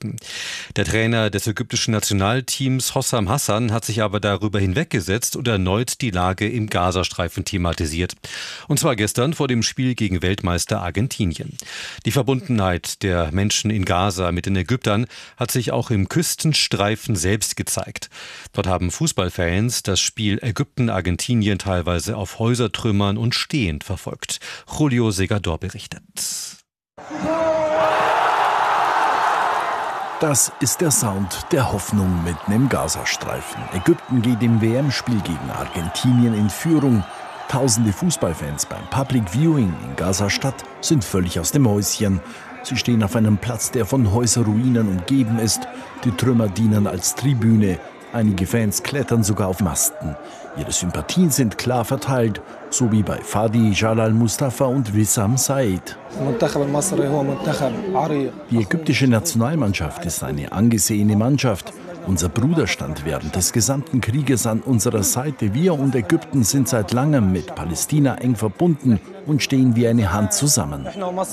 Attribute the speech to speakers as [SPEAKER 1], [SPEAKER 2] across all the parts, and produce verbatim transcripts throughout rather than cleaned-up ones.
[SPEAKER 1] Minuten. Der Trainer des ägyptischen Nationalteams Hossam Hassan hat sich aber darüber hinweggesetzt und erneut die Lage im Gazastreifen thematisiert. Und zwar gestern vor dem Spiel gegen Weltmeister Argentinien. Die Verbundenheit der Menschen in Gaza mit den Ägyptern hat sich auch im Küstenstreifen selbst gezeigt. Dort haben Fußballfans das Spiel Ägypten-Argentinien teilweise auf Häusertrümmern und stehend verfolgt. Julio Segador berichtet.
[SPEAKER 2] Das ist der Sound der Hoffnung mitten im Gazastreifen. Ägypten geht im W M-Spiel gegen Argentinien in Führung. Tausende Fußballfans beim Public Viewing in Gaza-Stadt sind völlig aus dem Häuschen. Sie stehen auf einem Platz, der von Häuserruinen umgeben ist. Die Trümmer dienen als Tribüne. Einige Fans klettern sogar auf Masten. Ihre Sympathien sind klar verteilt, so wie bei Fadi Jalal Mustafa und Wissam Said. Die ägyptische Nationalmannschaft ist eine angesehene Mannschaft. Unser Bruder stand während des gesamten Krieges an unserer Seite. Wir und Ägypten sind seit langem mit Palästina eng verbunden und stehen wie eine Hand zusammen.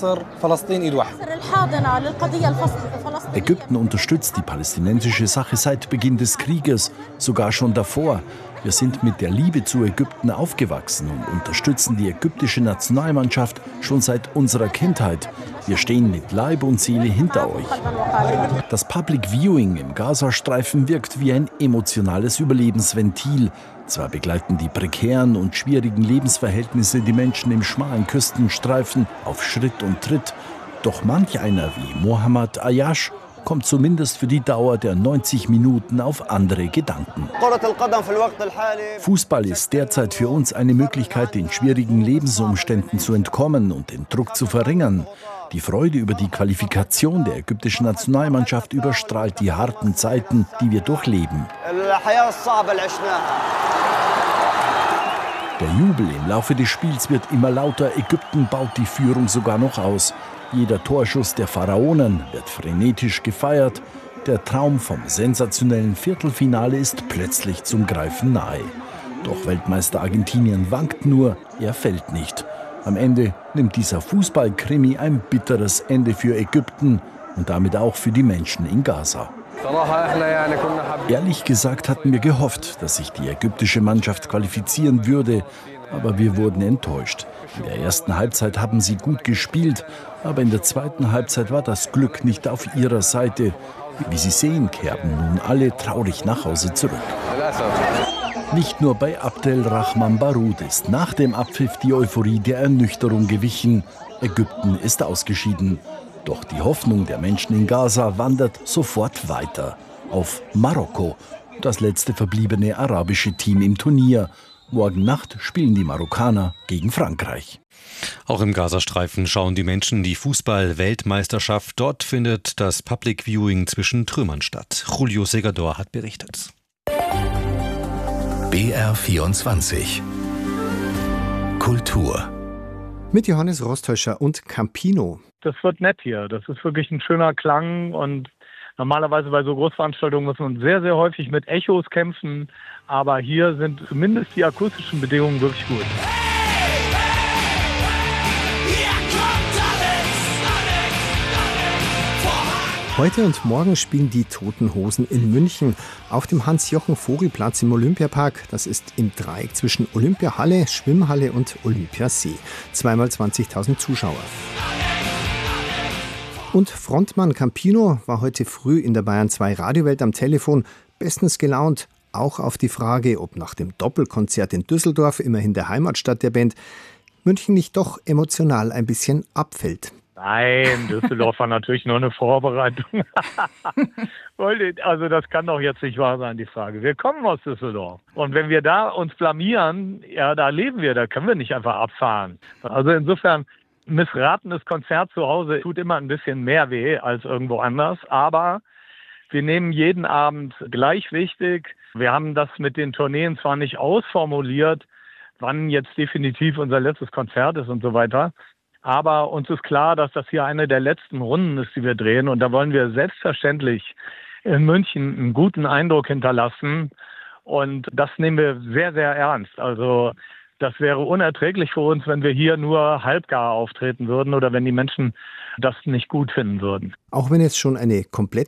[SPEAKER 2] Ägypten unterstützt die palästinensische Sache seit Beginn des Krieges, sogar schon davor. Wir sind mit der Liebe zu Ägypten aufgewachsen und unterstützen die ägyptische Nationalmannschaft schon seit unserer Kindheit. Wir stehen mit Leib und Seele hinter euch. Das Public Viewing im Gazastreifen wirkt wie ein emotionales Überlebensventil. Zwar begleiten die prekären und schwierigen Lebensverhältnisse die Menschen im schmalen Küstenstreifen auf Schritt und Tritt. Doch manch einer wie Mohammad Ayash kommt zumindest für die Dauer der neunzig Minuten auf andere Gedanken. Fußball ist derzeit für uns eine Möglichkeit, den schwierigen Lebensumständen zu entkommen und den Druck zu verringern. Die Freude über die Qualifikation der ägyptischen Nationalmannschaft überstrahlt die harten Zeiten, die wir durchleben. Der Jubel im Laufe des Spiels wird immer lauter. Ägypten baut die Führung sogar noch aus. Jeder Torschuss der Pharaonen wird frenetisch gefeiert. Der Traum vom sensationellen Viertelfinale ist plötzlich zum Greifen nahe. Doch Weltmeister Argentinien wankt nur, er fällt nicht. Am Ende nimmt dieser Fußballkrimi ein bitteres Ende für Ägypten und damit auch für die Menschen in Gaza. Ehrlich gesagt hatten wir gehofft, dass sich die ägyptische Mannschaft qualifizieren würde, aber wir wurden enttäuscht. In der ersten Halbzeit haben sie gut gespielt, aber in der zweiten Halbzeit war das Glück nicht auf ihrer Seite. Wie Sie sehen, kehrten nun alle traurig nach Hause zurück. Nicht nur bei Abdelrahman Baroud ist nach dem Abpfiff die Euphorie der Ernüchterung gewichen. Ägypten ist ausgeschieden. Doch die Hoffnung der Menschen in Gaza wandert sofort weiter. Auf Marokko, das letzte verbliebene arabische Team im Turnier. Morgen Nacht spielen die Marokkaner gegen Frankreich.
[SPEAKER 1] Auch im Gazastreifen schauen die Menschen die Fußball-Weltmeisterschaft. Dort findet das Public Viewing zwischen Trümmern statt. Julio Segador hat berichtet.
[SPEAKER 3] B R vierundzwanzig Kultur
[SPEAKER 4] mit Johannes Rostäuscher und Campino.
[SPEAKER 5] Das wird nett hier. Das ist wirklich ein schöner Klang und normalerweise bei so Großveranstaltungen muss man sehr, sehr häufig mit Echos kämpfen. Aber hier sind zumindest die akustischen Bedingungen wirklich gut.
[SPEAKER 4] Heute und morgen spielen die Toten Hosen in München auf dem Hans-Jochen-Vogel-Platz im Olympiapark. Das ist im Dreieck zwischen Olympiahalle, Schwimmhalle und Olympiasee. Zweimal zwanzigtausend Zuschauer. Und Frontmann Campino war heute früh in der Bayern zwei Radiowelt am Telefon, bestens gelaunt. Auch auf die Frage, ob nach dem Doppelkonzert in Düsseldorf, immerhin der Heimatstadt der Band, München nicht doch emotional ein bisschen abfällt.
[SPEAKER 5] Nein, Düsseldorf war natürlich nur eine Vorbereitung. Also das kann doch jetzt nicht wahr sein, die Frage. Wir kommen aus Düsseldorf. Und wenn wir da uns blamieren, ja, da leben wir, da können wir nicht einfach abfahren. Also insofern, missratenes Konzert zu Hause tut immer ein bisschen mehr weh als irgendwo anders. Aber wir nehmen jeden Abend gleich wichtig. Wir haben das mit den Tourneen zwar nicht ausformuliert, wann jetzt definitiv unser letztes Konzert ist und so weiter. Aber uns ist klar, dass das hier eine der letzten Runden ist, die wir drehen. Und da wollen wir selbstverständlich in München einen guten Eindruck hinterlassen. Und das nehmen wir sehr, sehr ernst. Also das wäre unerträglich für uns, wenn wir hier nur halbgar auftreten würden oder wenn die Menschen das nicht gut finden würden.
[SPEAKER 4] Auch wenn jetzt schon eine komplett